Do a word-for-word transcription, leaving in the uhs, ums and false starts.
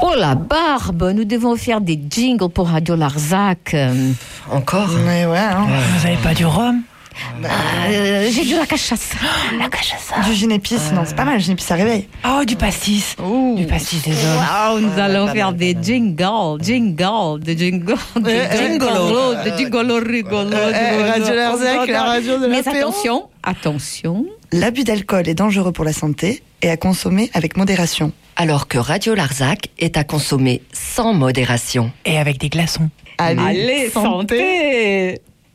Oh la barbe, nous devons faire des jingles pour Radio Larzac. Encore? Mais ouais, hein. Vous avez pas du rhum? Euh, j'ai de la cachasse. La cachasse. Du gin épice, non, c'est pas mal, gin épice, ça réveille. Oh, du pastis. Ouh. Du pastis des hommes. Wow, nous Ouais, allons pas faire mal, des pas mal. jingles, jingles, des jingles, des euh, jingles, des jingles rigolos. Euh, euh, Radio Larzac, la radio de Mais l'apéro. attention, attention. L'abus d'alcool est dangereux pour la santé et à consommer avec modération. Alors que Radio Larzac est à consommer sans modération. Et avec des glaçons. Allez, Allez, santé.